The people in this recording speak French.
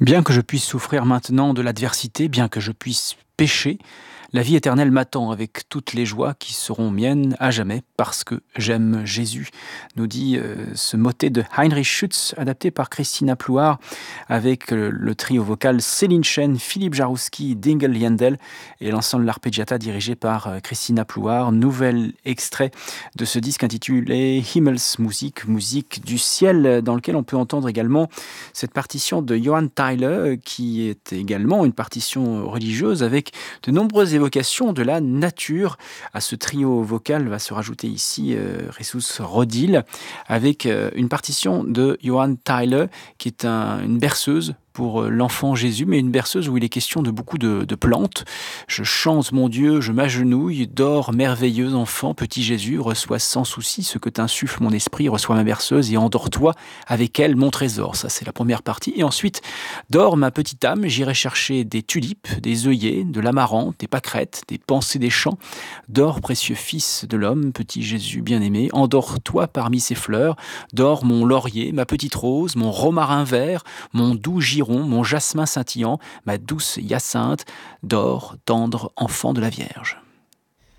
Bien que je puisse souffrir maintenant de l'adversité, bien que je puisse pécher, la vie éternelle m'attend avec toutes les joies qui seront miennes à jamais parce que j'aime Jésus, nous dit ce motet de Heinrich Schütz, adapté par Christina Plouard, avec le trio vocal Céline Chen, Philippe Jarouski, Dingle Yandel et l'ensemble L'Arpeggiata dirigé par Christina Plouard. Nouvel extrait de ce disque intitulé Himmelsmusik, musique du ciel, dans lequel on peut entendre également cette partition de Johann Tyler, qui est également une partition religieuse avec de nombreuses évocations de la nature. À ce trio vocal va se rajouter ici Ressus Rodil, avec une partition de Johann Tyler, qui est une berceuse pour l'enfant Jésus, mais une berceuse où il est question de beaucoup de plantes. Je chante mon Dieu, je m'agenouille, dors merveilleux enfant, petit Jésus, reçois sans souci ce que t'insuffle mon esprit, reçois ma berceuse et endors-toi avec elle mon trésor. Ça c'est la première partie. Et ensuite, dors ma petite âme, j'irai chercher des tulipes, des œillets, de l'amarante, des pâquerettes, des pensées des champs. Dors précieux fils de l'homme, petit Jésus bien-aimé, endors-toi parmi ces fleurs, dors mon laurier, ma petite rose, mon romarin vert, mon doux mon jasmin scintillant, ma douce hyacinthe, dors, tendre enfant de la Vierge.